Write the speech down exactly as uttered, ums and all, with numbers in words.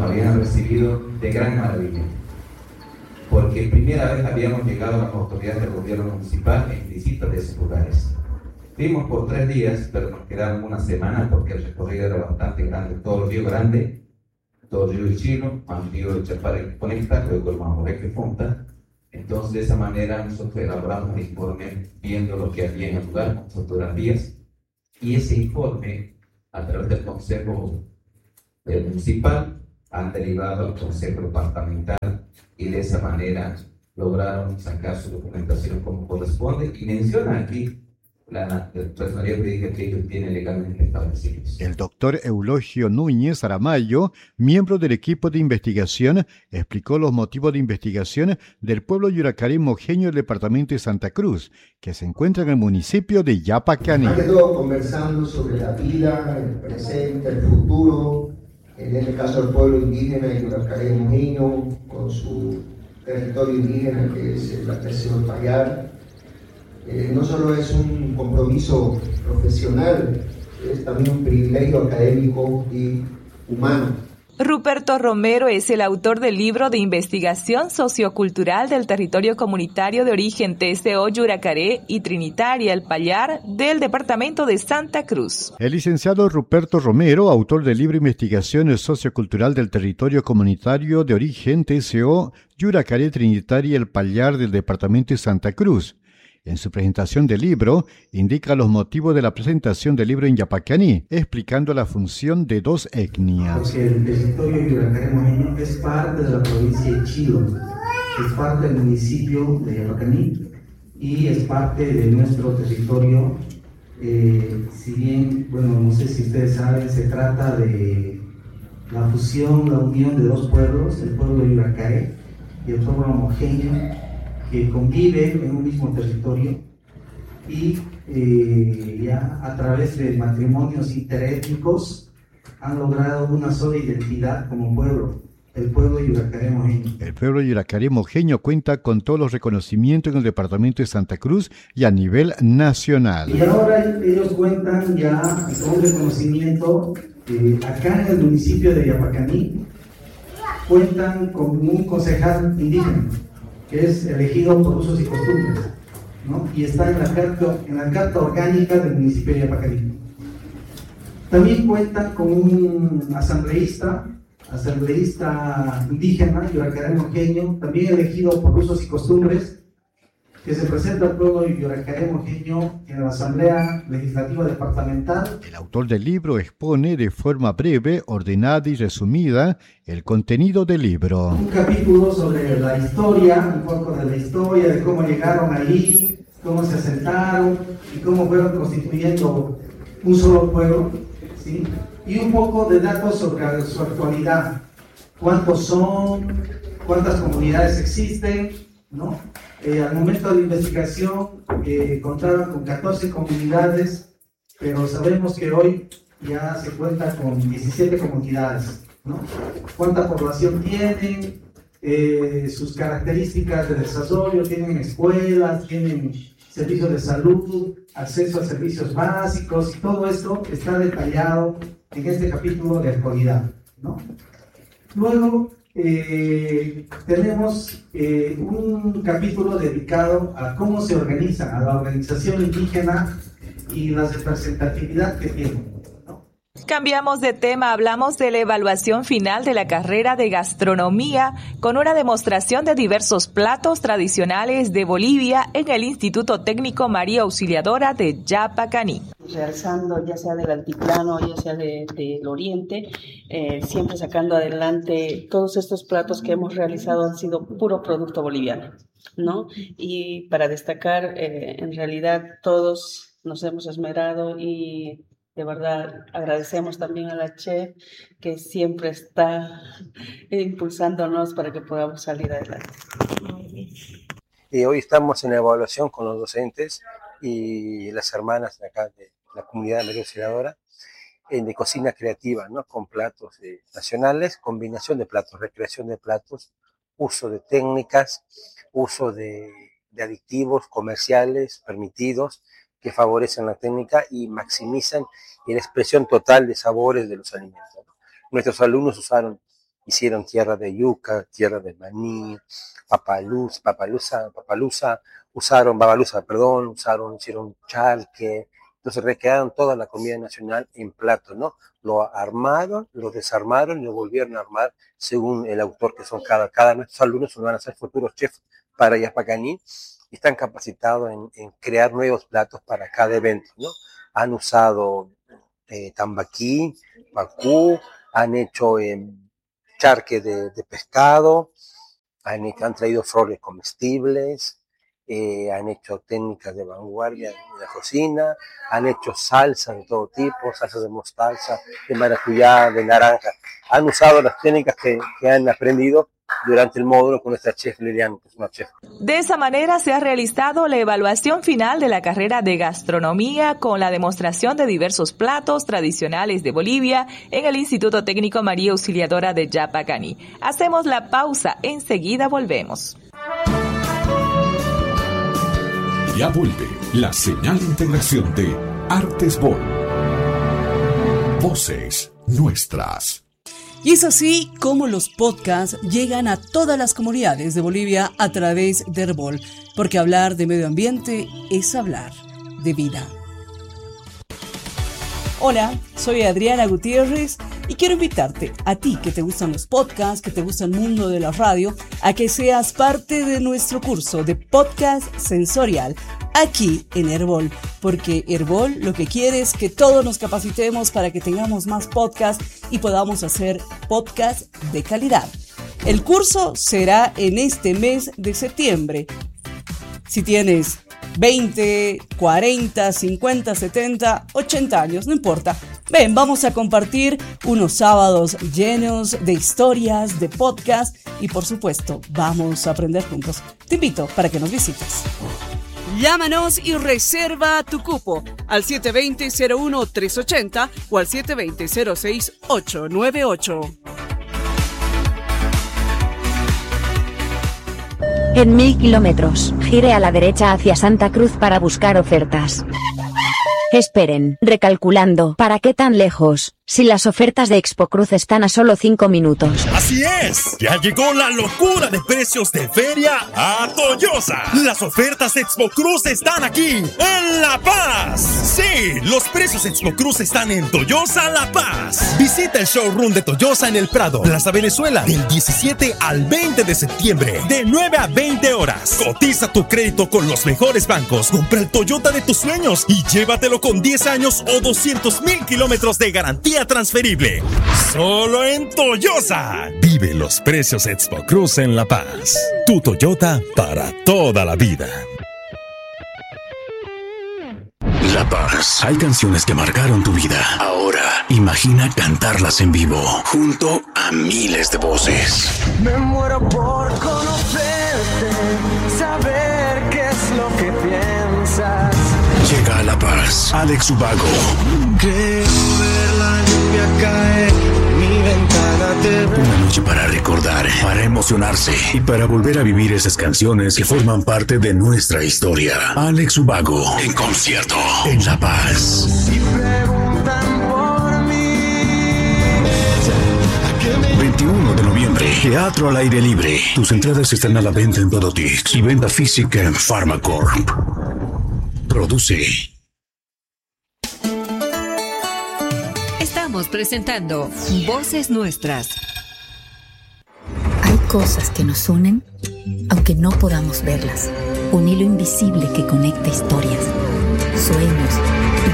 habían recibido de gran maravilla, porque primera vez habíamos llegado a las autoridades del gobierno municipal en visitas de esos lugares. Fuimos por tres días, pero nos quedaron una semana porque el recorrido era bastante grande. Todo el río Grande, todo el río de Chilo, más el río de Chapare que conecta, luego el Mamoré que fonda. Entonces, de esa manera, nosotros elaboramos un informe viendo lo que había en el lugar, con fotografías, y ese informe, a través del Consejo eh, Municipal, han derivado al Consejo Departamental, y de esa manera lograron sacar su documentación como corresponde, y menciona aquí la personalidad jurídica que ellos tienen legalmente establecidos. El doctor Eulogio Núñez Aramayo, miembro del equipo de investigación, explicó los motivos de investigación del pueblo yuracarí mojeño del departamento de Santa Cruz, que se encuentra en el municipio de Yapacaní. Más que todo conversando sobre la vida, el presente, el futuro, en este caso el pueblo indígena yuracarí mojeño, con su territorio indígena que es el tercero Payar. Eh, no solo es un compromiso profesional, es también un privilegio académico y humano. Ruperto Romero es el autor del libro de investigación sociocultural del territorio comunitario de origen T C O Yuracaré y Trinitaria El Payar del departamento de Santa Cruz. El licenciado Ruperto Romero, autor del libro Investigación sociocultural del territorio comunitario de origen T C O Yuracaré, Trinitaria El Payar del departamento de Santa Cruz. En su presentación del libro, indica los motivos de la presentación del libro en Yapacaní, explicando la función de dos etnias. Porque el territorio yuracaré mojeño es parte de la provincia de Chilo, es parte del municipio de Yapacaní y es parte de nuestro territorio. Eh, si bien, bueno, no sé si ustedes saben, se trata de la fusión, la unión de dos pueblos, el pueblo yuracaré y el pueblo mojeño, que conviven en un mismo territorio y eh, ya a través de matrimonios interétnicos han logrado una sola identidad como pueblo, el pueblo yuracaré mojeño. El pueblo yuracaré mojeño cuenta con todos los reconocimientos en el departamento de Santa Cruz y a nivel nacional. Y ahora ellos cuentan ya con reconocimiento eh, acá en el municipio de Yapacaní, cuentan con un concejal indígena, que es elegido por usos y costumbres, ¿no? Y está en la, carta, en la carta orgánica del municipio de Yapacaní. También cuentan con un asambleísta, asambleísta indígena, yuracaré mojeño, también elegido por usos y costumbres, que se presenta al pueblo yuracaré mojeño en la Asamblea Legislativa Departamental. El autor del libro expone de forma breve, ordenada y resumida el contenido del libro. Un capítulo sobre la historia, un poco de la historia, de cómo llegaron ahí, cómo se asentaron y cómo fueron constituyendo un solo pueblo, ¿sí? Y un poco de datos sobre su actualidad, cuántos son, cuántas comunidades existen, ¿no? Eh, al momento de la investigación eh, contaban con catorce comunidades, pero sabemos que hoy ya se cuenta con diecisiete comunidades, ¿no? ¿Cuánta población tienen? Eh, sus características de desarrollo, tienen escuelas, tienen servicios de salud, acceso a servicios básicos, y todo esto está detallado en este capítulo de actualidad, ¿no? Luego, Eh, tenemos eh, un capítulo dedicado a cómo se organiza, a la organización indígena y la representatividad que tiene. Cambiamos de tema, hablamos de la evaluación final de la carrera de gastronomía con una demostración de diversos platos tradicionales de Bolivia en el Instituto Técnico María Auxiliadora de Yapacaní. Realizando ya sea del altiplano, ya sea del de, de oriente, eh, siempre sacando adelante todos estos platos que hemos realizado han sido puro producto boliviano, ¿no? Y para destacar, eh, en realidad todos nos hemos esmerado y de verdad agradecemos también a la chef que siempre está impulsándonos para que podamos salir adelante. Y hoy estamos en la evaluación con los docentes y las hermanas de acá de la comunidad María Auxiliadora de cocina creativa, ¿no? Con platos eh, nacionales, combinación de platos, recreación de platos, uso de técnicas, uso de, de aditivos comerciales permitidos que favorecen la técnica y maximizan la expresión total de sabores de los alimentos, ¿no? Nuestros alumnos usaron hicieron tierra de yuca, tierra de maní, papaluz, papalusa, papalusa, usaron, babalusa, perdón, usaron, hicieron chalque. Entonces recrearon toda la comida nacional en platos, ¿no? Lo armaron, lo desarmaron y lo volvieron a armar según el autor que son cada, cada nuestros alumnos van a ser futuros chefs para Yapacaní y están capacitados en, en crear nuevos platos para cada evento, ¿no? Han usado eh, tambaquí, pacú, han hecho eh, charque de, de pescado, han, hecho, han traído flores comestibles, Eh, han hecho técnicas de vanguardia en la cocina, han hecho salsas de todo tipo, salsas de mostaza, de maracuyá, de naranja. Han usado las técnicas que, que han aprendido durante el módulo con nuestra chef Liliana, que es una chef. De esa manera se ha realizado la evaluación final de la carrera de gastronomía con la demostración de diversos platos tradicionales de Bolivia en el Instituto Técnico María Auxiliadora de Yapacaní. Hacemos la pausa, enseguida volvemos. Ya vuelve la señal de integración de Artesbol. Voces nuestras. Y es así como los podcasts llegan a todas las comunidades de Bolivia a través de Herbol, porque hablar de medio ambiente es hablar de vida. Hola, soy Adriana Gutiérrez y quiero invitarte, a ti que te gustan los podcasts, que te gusta el mundo de la radio, a que seas parte de nuestro curso de podcast sensorial aquí en Herbol, porque Herbol lo que quiere es que todos nos capacitemos para que tengamos más podcasts y podamos hacer podcasts de calidad. El curso será en este mes de septiembre. Si tienes veinte, cuarenta, cincuenta, setenta, ochenta años, no importa. Ven, vamos a compartir unos sábados llenos de historias, de podcast y por supuesto, vamos a aprender juntos. Te invito para que nos visites. Llámanos y reserva tu cupo al siete dos cero, cero uno tres ocho cero o al siete dos cero, cero seis ocho nueve ocho. En mil kilómetros, gire a la derecha hacia Santa Cruz para buscar ofertas. Esperen, recalculando, ¿para qué tan lejos? Si las ofertas de Expo Cruz están a solo cinco minutos. ¡Así es! Ya llegó la locura de precios de feria a Toyosa. Las ofertas de Expo Cruz están aquí, en La Paz. Sí, los precios de Expo Cruz están en Toyosa La Paz. Visita el showroom de Toyosa en el Prado, Plaza Venezuela, del diecisiete al veinte de septiembre, de nueve a veinte horas. Cotiza tu crédito con los mejores bancos. Compra el Toyota de tus sueños y llévatelo con diez años o doscientos mil kilómetros de garantía transferible. Solo en Toyosa. Vive los precios Expo Cruz en La Paz. Tu Toyota para toda la vida. La Paz. Hay canciones que marcaron tu vida. Ahora, imagina cantarlas en vivo, junto a miles de voces. Me muero por conocerte, saber qué es lo que piensas. Llega a La Paz, Alex Ubago. Creo ver la lluvia caer, mi ventana te ve. Una noche para recordar, para emocionarse y para volver a vivir esas canciones que forman parte de nuestra historia. Alex Ubago, en concierto, en La Paz. Si preguntan por mí, veintiuno de noviembre, teatro al aire libre. Tus entradas están a la venta en Dodotix y venta física en Pharmacorp. Produce. Estamos presentando Voces Nuestras. Hay cosas que nos unen, aunque no podamos verlas. Un hilo invisible que conecta historias, sueños